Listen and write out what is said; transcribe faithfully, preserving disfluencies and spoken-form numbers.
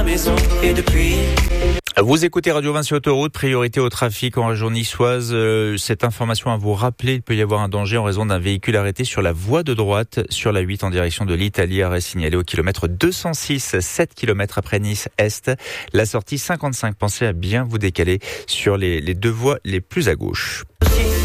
maison et depuis. Vous écoutez Radio vingt sur Autoroute, priorité au trafic en région niçoise. Euh, cette information à vous rappeler, il peut y avoir un danger en raison d'un véhicule arrêté sur la voie de droite sur la huit en direction de l'Italie, arrêt signalé au kilomètre deux cent six, sept kilomètres après Nice Est. La sortie cinquante-cinq, pensez à bien vous décaler sur les, les deux voies les plus à gauche.